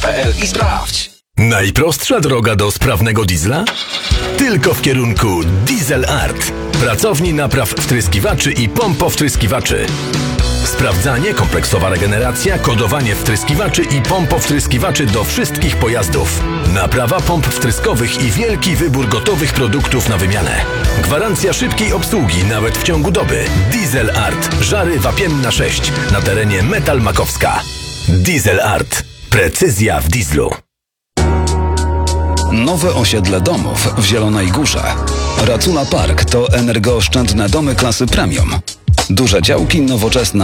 diesel.pl i sprawdź. Najprostsza droga do sprawnego diesla? Tylko w kierunku Diesel Art. Pracowni napraw wtryskiwaczy i pompowtryskiwaczy. Sprawdzanie, kompleksowa regeneracja, kodowanie wtryskiwaczy i pompowtryskiwaczy do wszystkich pojazdów. Naprawa pomp wtryskowych i wielki wybór gotowych produktów na wymianę. Gwarancja szybkiej obsługi nawet w ciągu doby. Diesel Art. Żary Wapienna 6 na terenie Metal Makowska. Diesel Art. Precyzja w dieslu. Nowe osiedle domów w Zielonej Górze. Racula Park to energooszczędne domy klasy premium. Duże działki, nowoczesna